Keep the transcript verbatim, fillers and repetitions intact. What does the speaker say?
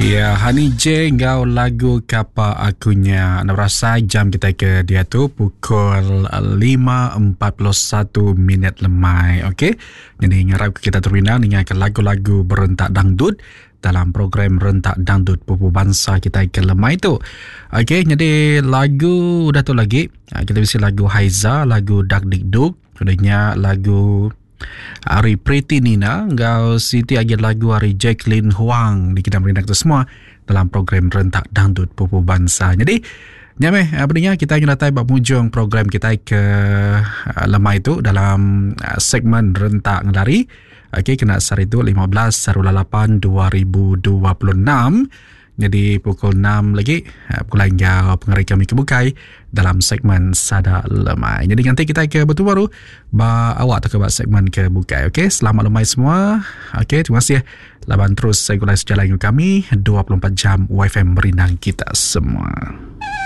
Ya, Hani J, ngau lagu Kapa Akunya. Nak rasa jam kita ke dia tu pukul lima empat puluh satu minit lemai. Okey. Jadi ngarap kita terpinang dengan lagu-lagu berentak dangdut dalam program Rentak Dangdut Pupu Bangsa kita ke lemai tu. Okey, jadi lagu dah tu lagi. Kita mesti lagu Haiza, lagu Dak Dik Duk, kemudian lagu Hari Pretty Nina, ngau Siti Agil lagu Hari Jacqueline Huang di kita merinak tu semua dalam program Rentak Dangdut Pupu Bangsa. Jadi, nyameh, apa dia kita ingin datang buat hujung program kita ke uh, lemai itu dalam uh, segmen Rentak Ngelari. Okey, kena sehari itu lima belas lapan dua ribu dua puluh enam. Jadi pukul enam lagi pukul hingga pengari kami kebukai dalam segmen Sada Lemai. Jadi nanti kita ke betul baru ba awak tak ke segmen kebukai. Okey, selamat lemai semua. Okey, terima kasih. Laban terus regulasi jalan kami dua puluh empat jam W F M berinang kita semua.